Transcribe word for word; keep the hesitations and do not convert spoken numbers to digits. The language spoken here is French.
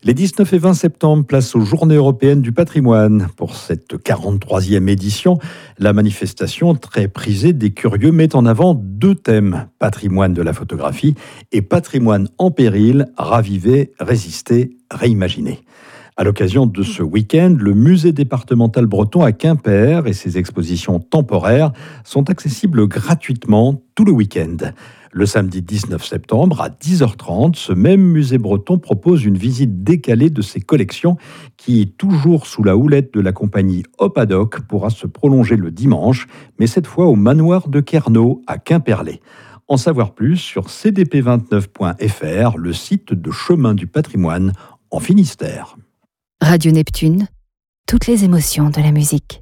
Les dix-neuf et vingt septembre, place aux Journées européennes du patrimoine. Pour cette quarante-troisième édition, la manifestation très prisée des curieux met en avant deux thèmes, patrimoine de la photographie et patrimoine en péril, raviver, résister, réimaginer. À l'occasion de ce week-end, le musée départemental breton à Quimper et ses expositions temporaires sont accessibles gratuitement tout le week-end. Le samedi dix-neuf septembre, à dix heures trente, ce même musée breton propose une visite décalée de ses collections qui, toujours sous la houlette de la compagnie Opadoc, pourra se prolonger le dimanche, mais cette fois au manoir de Kernaud à Quimperlé. En savoir plus sur c d p vingt-neuf point f r, le site de Chemin du patrimoine en Finistère. Radio Neptune, toutes les émotions de la musique.